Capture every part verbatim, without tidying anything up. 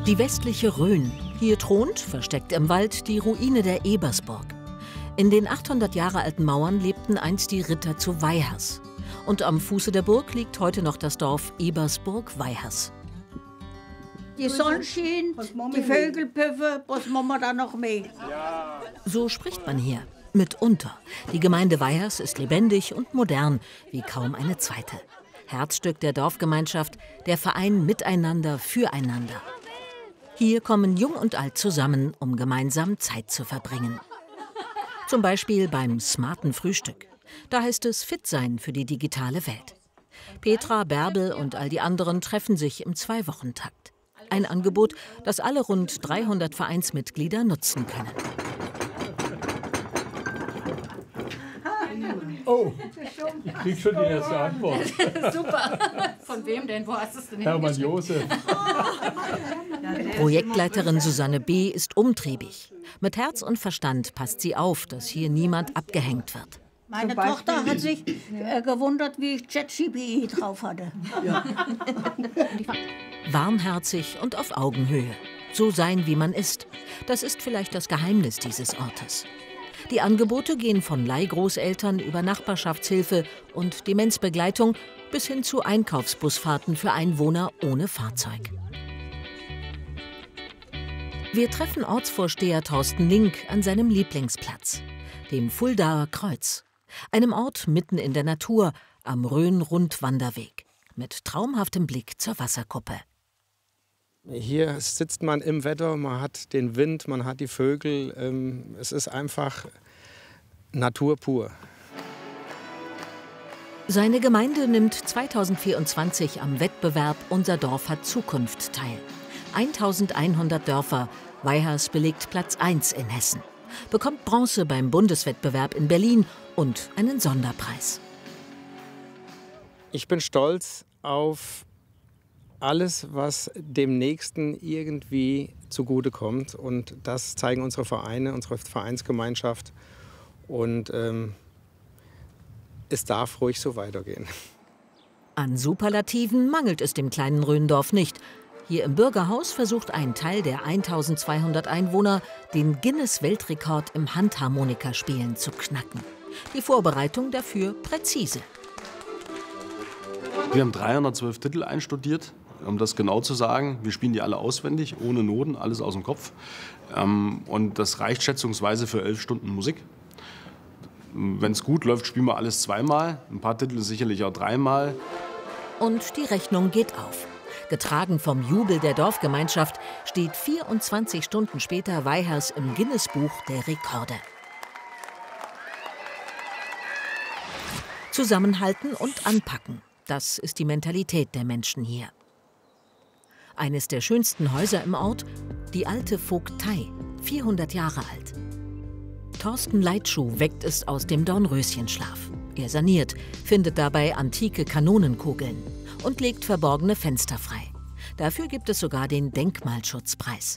Die westliche Rhön. Hier thront, versteckt im Wald, die Ruine der Ebersburg. In den achthundert Jahre alten Mauern lebten einst die Ritter zu Weihers. Und am Fuße der Burg liegt heute noch das Dorf Ebersburg-Weihers. Die Sonne schien, die Vögel pfiffen, was machen wir da noch mehr? So spricht man hier. Mitunter. Die Gemeinde Weihers ist lebendig und modern, wie kaum eine zweite. Herzstück der Dorfgemeinschaft, der Verein Miteinander füreinander. Hier kommen Jung und Alt zusammen, um gemeinsam Zeit zu verbringen. Zum Beispiel beim smarten Frühstück. Da heißt es fit sein für die digitale Welt. Petra, Bärbel und all die anderen treffen sich im Zwei-Wochen-Takt. Ein Angebot, das alle rund dreihundert Vereinsmitglieder nutzen können. Oh, ich krieg schon die erste Antwort. Super. Von wem denn? Wo hast du es denn Hermann Josef. Projektleiterin Susanne B. ist umtriebig. Mit Herz und Verstand passt sie auf, dass hier niemand abgehängt wird. Meine Tochter hat sich äh, gewundert, wie ich ChatGPT drauf hatte. Ja. Warmherzig und auf Augenhöhe. So sein, wie man ist. Das ist vielleicht das Geheimnis dieses Ortes. Die Angebote gehen von Leihgroßeltern über Nachbarschaftshilfe und Demenzbegleitung bis hin zu Einkaufsbusfahrten für Einwohner ohne Fahrzeug. Wir treffen Ortsvorsteher Thorsten Link an seinem Lieblingsplatz, dem Fuldaer Kreuz. Einem Ort mitten in der Natur, am Rhön-Rundwanderweg, mit traumhaftem Blick zur Wasserkuppe. Hier sitzt man im Wetter, man hat den Wind, man hat die Vögel. Ähm, es ist einfach Natur pur. Seine Gemeinde nimmt zweitausendvierundzwanzig am Wettbewerb Unser Dorf hat Zukunft teil. eintausendeinhundert Dörfer, Weihers belegt Platz eins in Hessen. Bekommt Bronze beim Bundeswettbewerb in Berlin und einen Sonderpreis. Ich bin stolz auf alles, was dem Nächsten irgendwie zugutekommt. Und das zeigen unsere Vereine, unsere Vereinsgemeinschaft. Und ähm, es darf ruhig so weitergehen. An Superlativen mangelt es dem kleinen Rhöndorf nicht. Hier im Bürgerhaus versucht ein Teil der eintausendzweihundert Einwohner, den Guinness-Weltrekord im Handharmonikaspielen zu knacken. Die Vorbereitung dafür präzise. Wir haben dreihundertzwölf Titel einstudiert. Um das genau zu sagen, wir spielen die alle auswendig, ohne Noten, alles aus dem Kopf. Und das reicht schätzungsweise für elf Stunden Musik. Wenn es gut läuft, spielen wir alles zweimal, ein paar Titel sicherlich auch dreimal. Und die Rechnung geht auf. Getragen vom Jubel der Dorfgemeinschaft steht vierundzwanzig Stunden später Weihers im Guinness-Buch der Rekorde. Zusammenhalten und anpacken, das ist die Mentalität der Menschen hier. Eines der schönsten Häuser im Ort, die alte Vogtei, vierhundert Jahre alt. Thorsten Leitschuh weckt es aus dem Dornröschenschlaf. Er saniert, findet dabei antike Kanonenkugeln und legt verborgene Fenster frei. Dafür gibt es sogar den Denkmalschutzpreis.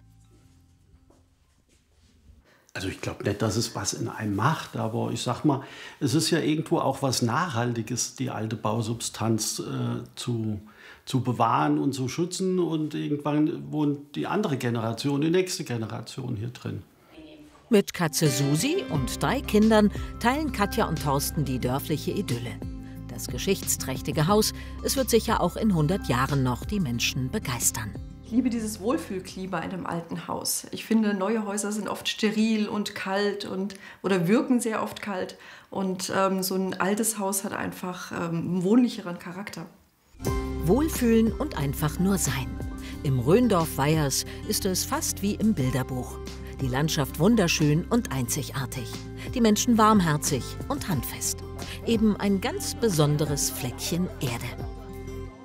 Also ich glaube nicht, dass es was in einem macht, aber ich sag mal, es ist ja irgendwo auch was Nachhaltiges, die alte Bausubstanz äh, zu, zu bewahren und zu schützen. Und irgendwann wohnt die andere Generation, die nächste Generation hier drin. Mit Katze Susi und drei Kindern teilen Katja und Thorsten die dörfliche Idylle. Das geschichtsträchtige Haus, es wird sicher auch in hundert Jahren noch die Menschen begeistern. Ich liebe dieses Wohlfühlklima in einem alten Haus. Ich finde, neue Häuser sind oft steril und kalt und, oder wirken sehr oft kalt. Und ähm, so ein altes Haus hat einfach ähm, einen wohnlicheren Charakter. Wohlfühlen und einfach nur sein. Im Rhöndorf Weihers ist es fast wie im Bilderbuch. Die Landschaft wunderschön und einzigartig. Die Menschen warmherzig und handfest. Eben ein ganz besonderes Fleckchen Erde.